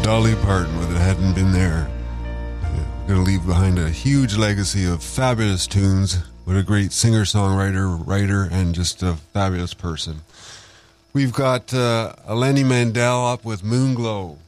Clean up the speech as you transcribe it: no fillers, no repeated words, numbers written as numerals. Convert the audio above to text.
Dolly Parton with It Hadn't Been There. Going to leave behind a huge legacy of fabulous tunes. What a great singer-songwriter, writer, and just a fabulous person. We've got Lenny Mandel up with Moonglow.